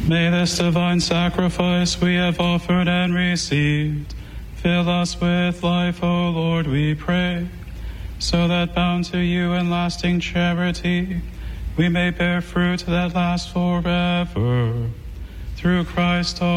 May this divine sacrifice we have offered and received fill us with life, O Lord, we pray, so that bound to you in lasting charity, we may bear fruit that lasts forever. Through Christ our